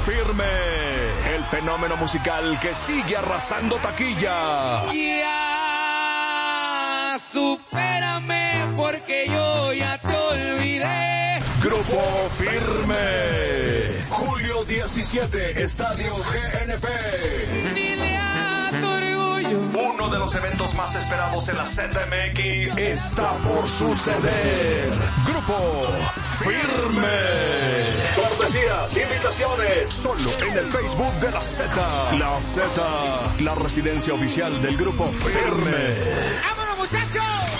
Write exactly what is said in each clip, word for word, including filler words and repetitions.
Firme, el fenómeno musical que sigue arrasando taquilla. Ya, supérame porque yo ya te olvidé. Grupo Firme, julio diecisiete, Estadio G N P. Dile a tu orgullo. Uno de los eventos más esperados en la Z M X está por suceder. Grupo Firme. Cortesías, invitaciones, solo en el Facebook de la Z. La Z, la residencia oficial del Grupo Firme. ¡Vámonos, muchachos!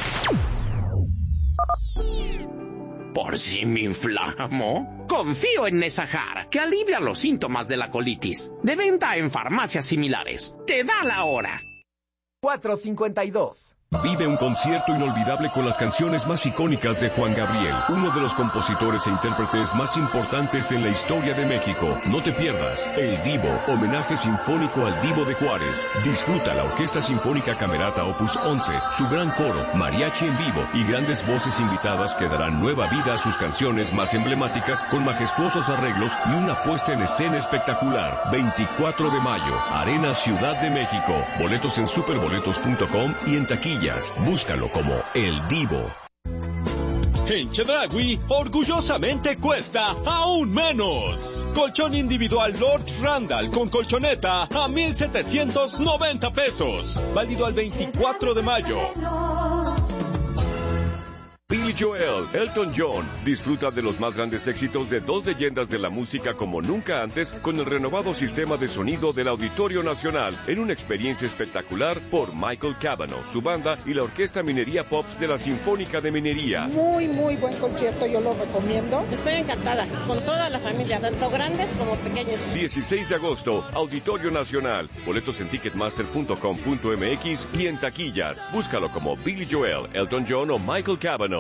Por si me inflamo, confío en Nesajar, que alivia los síntomas de la colitis. De venta en farmacias similares. Te da la hora. cuatro cincuenta y dos. Vive un concierto inolvidable con las canciones más icónicas de Juan Gabriel, uno de los compositores e intérpretes más importantes en la historia de México. No te pierdas El Divo, homenaje sinfónico al Divo de Juárez. Disfruta la Orquesta Sinfónica Camerata Opus once, su gran coro, mariachi en vivo y grandes voces invitadas que darán nueva vida a sus canciones más emblemáticas con majestuosos arreglos y una puesta en escena espectacular. veinticuatro de mayo, Arena Ciudad de México. Boletos en superboletos punto com y en taquilla. Búscalo como El Divo. En Chedraui, orgullosamente cuesta aún menos. Colchón individual Lord Randall con colchoneta a mil setecientos noventa pesos. Válido al veinticuatro de mayo. Billy Joel, Elton John, disfruta de los más grandes éxitos de dos leyendas de la música como nunca antes con el renovado sistema de sonido del Auditorio Nacional en una experiencia espectacular por Michael Cavanaugh, su banda y la Orquesta Minería Pops de la Sinfónica de Minería. Muy, muy buen concierto, yo lo recomiendo. Estoy encantada, con toda la familia, tanto grandes como pequeños. dieciséis de agosto, Auditorio Nacional. Boletos en ticketmaster punto com punto m x y en taquillas. Búscalo como Billy Joel, Elton John o Michael Cavanaugh.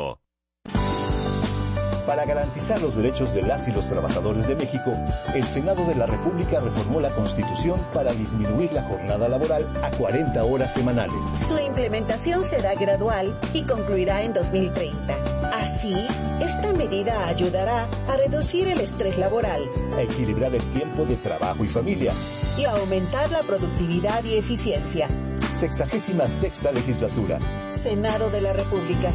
Para garantizar los derechos de las y los trabajadores de México, el Senado de la República reformó la Constitución para disminuir la jornada laboral a cuarenta horas semanales. Su implementación será gradual y concluirá en dos mil treinta. Así, esta medida ayudará a reducir el estrés laboral, a equilibrar el tiempo de trabajo y familia y a aumentar la productividad y eficiencia. Sexagésima sexta legislatura. Senado de la República.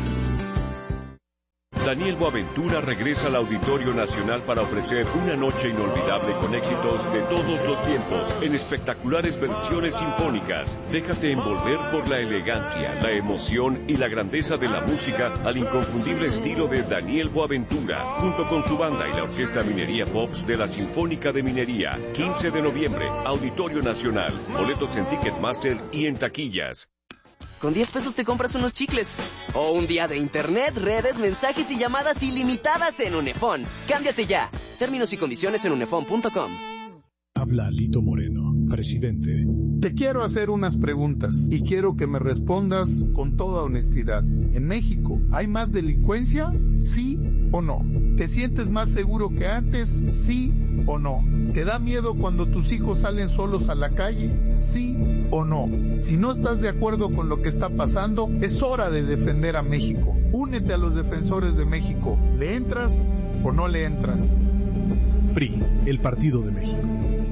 Daniel Boaventura regresa al Auditorio Nacional para ofrecer una noche inolvidable con éxitos de todos los tiempos en espectaculares versiones sinfónicas. Déjate envolver por la elegancia, la emoción y la grandeza de la música al inconfundible estilo de Daniel Boaventura, junto con su banda y la Orquesta Minería Pops de la Sinfónica de Minería. quince de noviembre, Auditorio Nacional. Boletos en Ticketmaster y en taquillas. Con diez pesos te compras unos chicles. O un día de internet, redes, mensajes y llamadas ilimitadas en Unefón. Cámbiate ya. Términos y condiciones en unefón punto com. Habla Lito Moreno, presidente. Te quiero hacer unas preguntas y quiero que me respondas con toda honestidad. ¿En México hay más delincuencia? ¿Sí o no? ¿Te sientes más seguro que antes? ¿Sí o no? ¿Te da miedo cuando tus hijos salen solos a la calle? ¿Sí o no? Si no estás de acuerdo con lo que está pasando, es hora de defender a México. Únete a los defensores de México. ¿Le entras o no le entras? P R I, el Partido de México.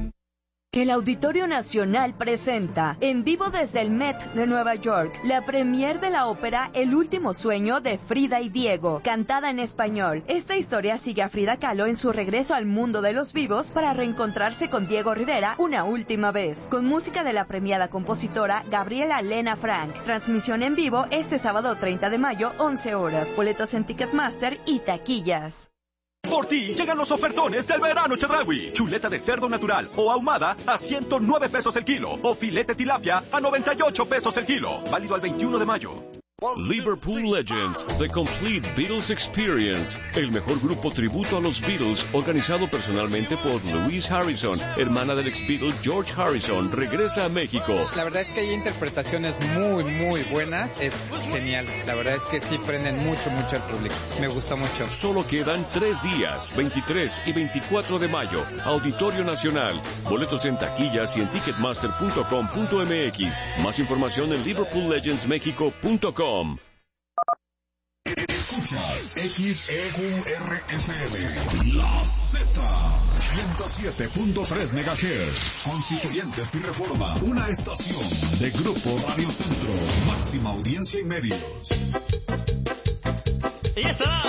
El Auditorio Nacional presenta, en vivo desde el Met de Nueva York, la premier de la ópera El último sueño de Frida y Diego, cantada en español. Esta historia sigue a Frida Kahlo en su regreso al mundo de los vivos para reencontrarse con Diego Rivera una última vez, con música de la premiada compositora Gabriela Lena Frank. Transmisión en vivo este sábado treinta de mayo, once horas. Boletos en Ticketmaster y taquillas. Por ti llegan los ofertones del verano Chedraui. Chuleta de cerdo natural o ahumada a ciento nueve pesos el kilo. O filete tilapia a noventa y ocho pesos el kilo. Válido al veintiuno de mayo. Liverpool Legends, The Complete Beatles Experience, el mejor grupo tributo a los Beatles, organizado personalmente por Louise Harrison, hermana del ex Beatle George Harrison, regresa a México. La verdad es que hay interpretaciones muy, muy buenas, es genial, la verdad es que sí prenden mucho, mucho al público, me gustó mucho. Solo quedan tres días, veintitrés y veinticuatro de mayo, Auditorio Nacional, boletos en taquillas y en ticketmaster punto com punto m x, más información en liverpool legends mexico punto com. Escucha Escuchas X E U R F M, La Z, ciento siete punto tres megahertz, Constituyentes y Reforma, una estación de Grupo Radio Centro, máxima audiencia y medios. Y está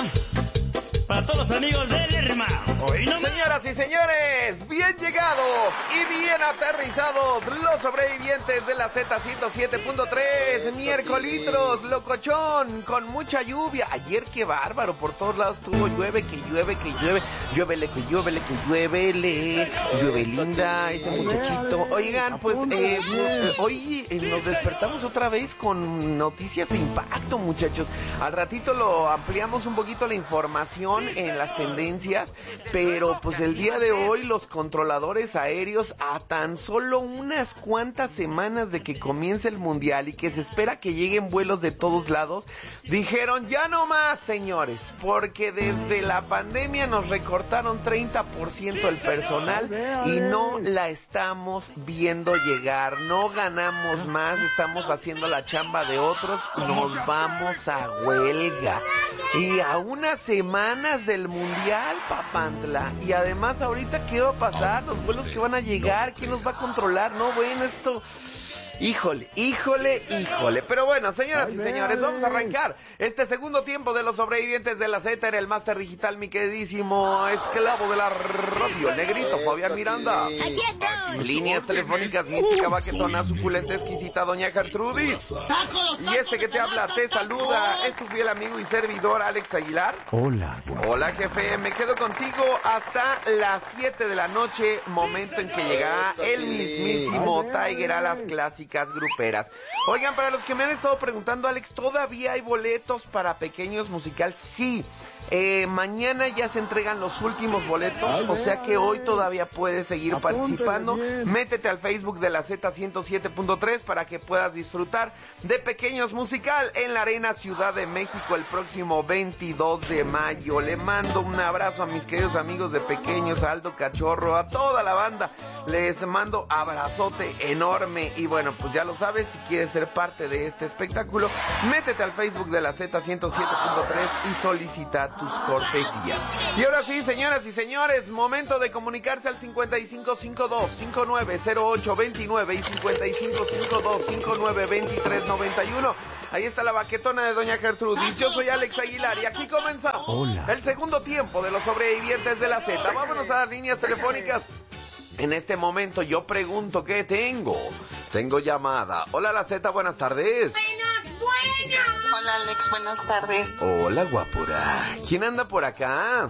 para todos los amigos del Lerma. Hoy no Señoras y señores, bien llegados y bien aterrizados los sobrevivientes de la Z ciento siete punto tres, miércolitros, locochón, con mucha lluvia. Ayer qué bárbaro, por todos lados estuvo llueve, que llueve, que llueve, lluevele, que lluevele, que lluevele, llueve linda, ese muchachito. Oigan, pues eh, hoy eh, nos despertamos otra vez con noticias de impacto, muchachos. Al ratito lo ampliamos un poquito la información en las tendencias, pero pues el día de hoy los controladores aéreos, a tan solo unas cuantas semanas de que comience el mundial y que se espera que lleguen vuelos de todos lados, dijeron ya no más, señores, porque desde la pandemia nos recortaron treinta por ciento el personal y no la estamos viendo llegar, no ganamos más, estamos haciendo la chamba de otros, nos vamos a huelga. Y a unas semanas del mundial, papantla. Y además ahorita, ¿qué va a pasar? Los vuelos que van a llegar, ¿quién los va a controlar? No, bueno, esto... Híjole, híjole, híjole. Pero bueno, señoras y señores, vamos a arrancar este segundo tiempo de los sobrevivientes de la Z en el Máster Digital, mi queridísimo esclavo de la radio, negrito Fabián Miranda. Aquí estoy. Líneas telefónicas, mística, baquetona, suculenta, exquisita, doña Gertrudis. Y este que te habla, te saluda, es tu fiel amigo y servidor, Alex Aguilar. Hola. Hola, jefe, me quedo contigo hasta las siete de la noche, momento en que llegará el mismísimo Tiger a las clásicas gruperas. Oigan, para los que me han estado preguntando, Alex, ¿todavía hay boletos para Pequeños Musical? Sí. Eh, mañana ya se entregan los últimos boletos, o sea que hoy todavía puedes seguir participando. Métete al Facebook de la Z ciento siete punto tres para que puedas disfrutar de Pequeños Musical en la Arena Ciudad de México el próximo veintidós de mayo. Le mando un abrazo a mis queridos amigos de Pequeños, a Aldo Cachorro, a toda la banda. Les mando abrazote enorme y bueno, pues ya lo sabes, si quieres ser parte de este espectáculo, métete al Facebook de la Z ciento siete punto tres y solicita tus cortesías. Y ahora sí, señoras y señores, momento de comunicarse al cincuenta y cinco cincuenta y dos cincuenta y nueve cero ocho veintinueve y cincuenta y cinco cincuenta y dos cincuenta y nueve veintitrés noventa y uno. Ahí está la baquetona de doña Gertrudis. Yo soy Alex Aguilar y aquí comenzamos Hola. el segundo tiempo de los sobrevivientes de la Z. Vámonos a las líneas telefónicas. En este momento yo pregunto, ¿qué tengo? Tengo llamada. Hola, la Z, buenas tardes. Buenas, buenas. Hola, Alex, buenas tardes. Hola, guapura. ¿Quién anda por acá?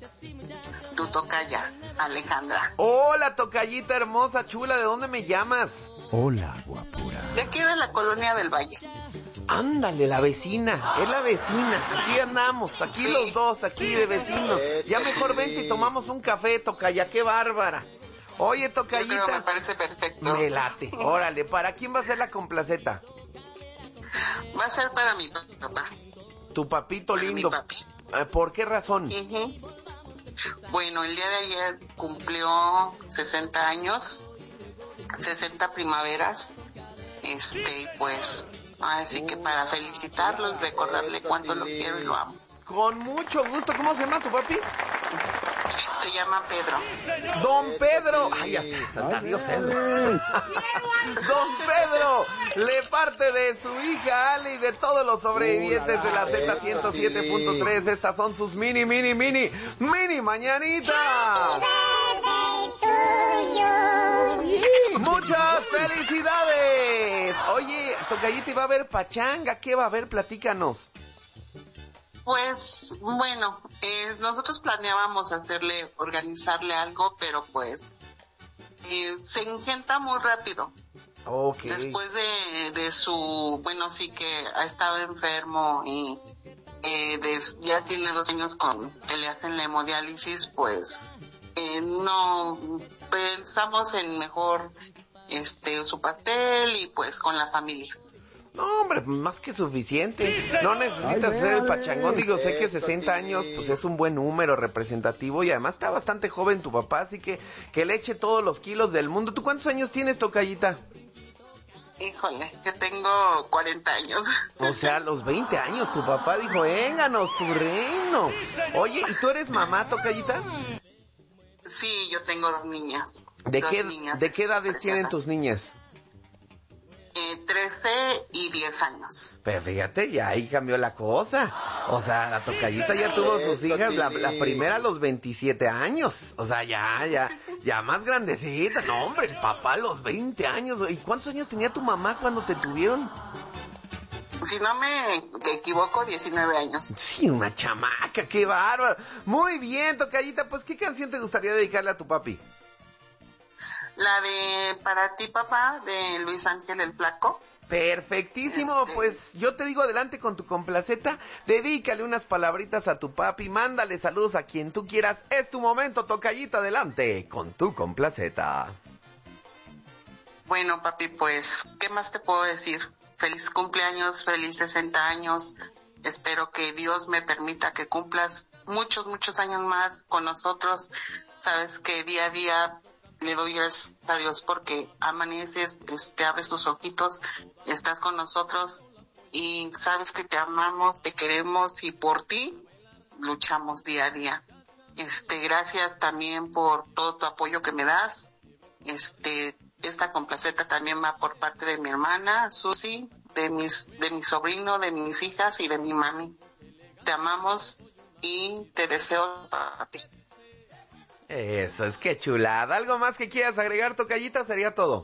Tu tocaya, Alejandra. Hola, tocayita hermosa, chula, ¿de dónde me llamas? Hola, guapura. De aquí de la Colonia del Valle. Ándale, la vecina, es la vecina. Aquí andamos, aquí sí. Los dos, aquí de vecinos. Ya mejor vente y tomamos un café, tocaya, qué bárbara. Oye, tocayita. Me parece perfecto. Me late. Órale, ¿para quién va a ser la complaceta? Va a ser para mi papá. Tu papito para lindo. Mi papi. ¿Por qué razón? Uh-huh. Bueno, el día de ayer cumplió sesenta años, sesenta primaveras. Este, pues, así que para felicitarlo y recordarle cuánto lo quiero y lo amo. Con mucho gusto. ¿Cómo se llama tu papi? Se llama Pedro. Don Pedro. Ay, hasta Dios es. Don Pedro, le parte de su hija Ale y de todos los sobrevivientes de la Z ciento siete punto tres. Estas son sus mini, mini, mini, mini mañanitas. Muchas felicidades. Oye, tocayita, ¿va a haber pachanga? ¿Qué va a haber? Platícanos. Pues, bueno, eh, nosotros planeábamos hacerle, organizarle algo, pero pues, eh, se ingenta muy rápido. Okay. Después de, de su, bueno, sí que ha estado enfermo y eh, des, ya tiene dos años con que le hacen la hemodiálisis, pues, eh, no, pensamos en mejor, este, su pastel y pues con la familia. No, hombre, más que suficiente. No necesitas hacer el pachangón. Digo, sé que sesenta años, pues es un buen número representativo y además está bastante joven tu papá, así que que le eche todos los kilos del mundo. ¿Tú cuántos años tienes, tocayita? Híjole, yo tengo cuarenta años. O sea, a los veinte años tu papá dijo, vénganos tu reino. Oye, ¿y tú eres mamá, tocallita? Sí, yo tengo dos niñas. ¿De dos qué, niñas ¿de qué edades preciosas. tienen tus niñas? Eh, trece y diez años. Pero fíjate, ya ahí cambió la cosa. O sea, la tocallita ya tuvo sus hijas, la, la primera a los veintisiete años. O sea, ya, ya, ya más grandecita. No, hombre, el papá a los veinte años. ¿Y cuántos años tenía tu mamá cuando te tuvieron? Si no me equivoco, diecinueve años. Sí, una chamaca, qué bárbaro. Muy bien, tocallita, pues ¿qué canción te gustaría dedicarle a tu papi? La de Para ti, papá, de Luis Ángel el Flaco. Perfectísimo, este... pues yo te digo adelante con tu complaceta, dedícale unas palabritas a tu papi, mándale saludos a quien tú quieras, es tu momento, tocallita, adelante con tu complaceta. Bueno, papi, pues, ¿qué más te puedo decir? Feliz cumpleaños, feliz sesenta años, espero que Dios me permita que cumplas muchos, muchos años más con nosotros, sabes que día a día le doy gracias a Dios porque amaneces, te abres tus ojitos, estás con nosotros y sabes que te amamos, te queremos y por ti luchamos día a día. Este, gracias también por todo tu apoyo que me das. Este, esta complaceta también va por parte de mi hermana, Susi, de mis, de mi sobrino, de mis hijas y de mi mami. Te amamos y te deseo para ti. Eso, es que chulada. ¿Algo más que quieras agregar, tocallita? Sería todo.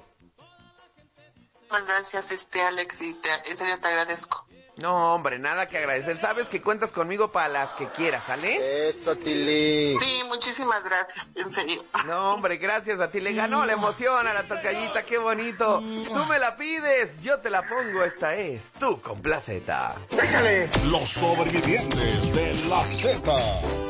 Muchas gracias, este, Alex, y te, en serio te agradezco. No, hombre, nada que agradecer. Sabes que cuentas conmigo para las que quieras, ¿sale? Eso, Tili. Sí, muchísimas gracias, en serio. No, hombre, gracias a ti. Le ganó la emoción a la tocallita, qué bonito. Tú me la pides, yo te la pongo. Esta es tu complaceta. ¡Échale! Los sobrevivientes de la Z.